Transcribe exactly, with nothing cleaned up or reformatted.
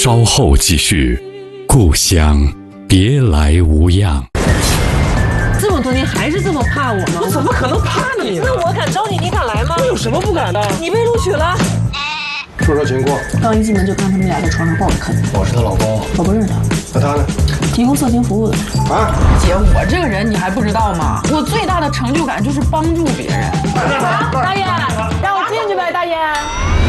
稍后继续。故乡别来无恙。 这么多年还是这么怕我吗？ 我怎么可能怕你呢？ 那我敢招你，你敢来吗？ 我有什么不敢的？ 你被录取了。 说说情况。 刚一进门就看他们俩在床上抱着啃。 我是她老公。 我不认识他。 那他呢？ 提供色情服务的。 啊， 姐，我这个人你还不知道吗？我最大的成就感就是帮助别人。 大爷，让我进去呗，大爷。